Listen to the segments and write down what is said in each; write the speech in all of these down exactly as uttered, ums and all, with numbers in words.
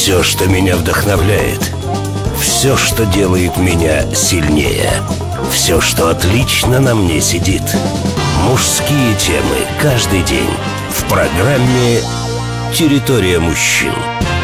Все, что меня вдохновляет, все, что делает меня сильнее, все, что отлично на мне сидит. Мужские темы каждый день в программе «Территория мужчин».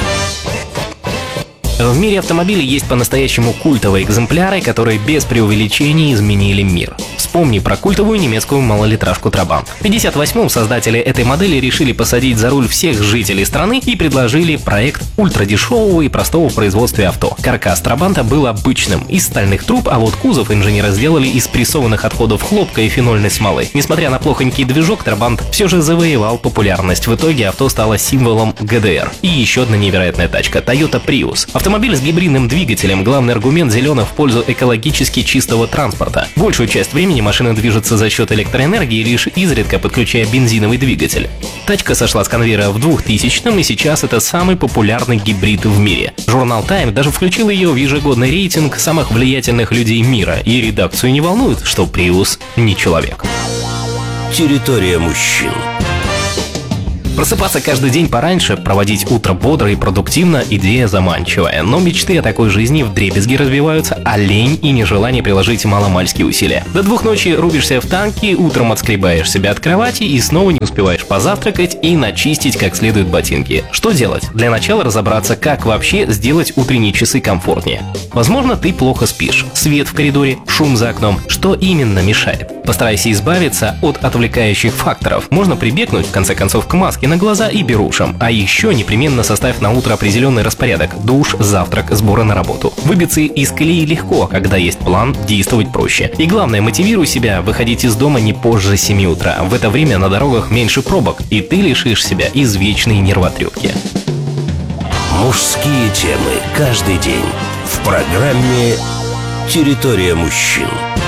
В мире автомобилей есть по-настоящему культовые экземпляры, которые без преувеличений изменили мир. Вспомни про культовую немецкую малолитражку Trabant. В пятьдесят восьмом создатели этой модели решили посадить за руль всех жителей страны и предложили проект ультрадешевого и простого в производстве авто. Каркас Trabant был обычным, из стальных труб, а вот кузов инженеры сделали из прессованных отходов хлопка и фенольной смолы. Несмотря на плохонький движок, Trabant все же завоевал популярность. В итоге авто стало символом ГДР. И еще одна невероятная тачка – Toyota Prius. Автомобиль с гибридным двигателем – главный аргумент зеленых в пользу экологически чистого транспорта. Большую часть времени машина движется за счет электроэнергии, лишь изредка подключая бензиновый двигатель. Тачка сошла с конвейера в двухтысячном, и сейчас это самый популярный гибрид в мире. Журнал Time даже включил ее в ежегодный рейтинг самых влиятельных людей мира, и редакцию не волнует, что Prius не человек. Территория мужчин. Просыпаться каждый день пораньше, проводить утро бодро и продуктивно – идея заманчивая. Но мечты о такой жизни вдребезги разбиваются, а лень и нежелание приложить маломальские усилия. До двух ночи рубишься в танки, утром отскребаешь себя от кровати и снова не успеваешь позавтракать и начистить как следует ботинки. Что делать? Для начала разобраться, как вообще сделать утренние часы комфортнее. Возможно, ты плохо спишь. Свет в коридоре, шум за окном. Что именно мешает? Постарайся избавиться от отвлекающих факторов. Можно прибегнуть, в конце концов, к маске на глаза и берушам. А еще непременно составь на утро определенный распорядок: душ, завтрак, сборы на работу. Выбиться из колеи легко, когда есть план, действовать проще. И главное, мотивируй себя выходить из дома не позже семи утра. В это время на дорогах меньше пробок, и ты лишишь себя извечной нервотрепки. Мужские темы каждый день в программе «Территория мужчин».